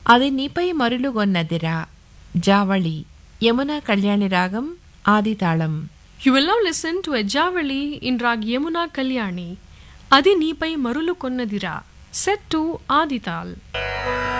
అది నీపై మరులుగొన్నదిరా జావళి యమునా కళ్యాణి రాగం ఆదితాళం. You will now listen to a Javali in Rag Yamuna Kalyani. Adi Nipai Marulu Konnadira, set to Adital.